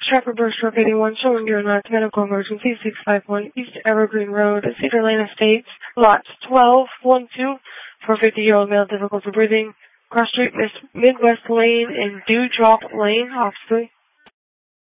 Stratford Burst Truck 81 showing your last medical emergency 651 East Evergreen Road, Cedar Lane Estates, lots 12, 1, 2, for 50-year-old male difficult breathing, cross street Midwest Lane and Dewdrop Lane, off 3.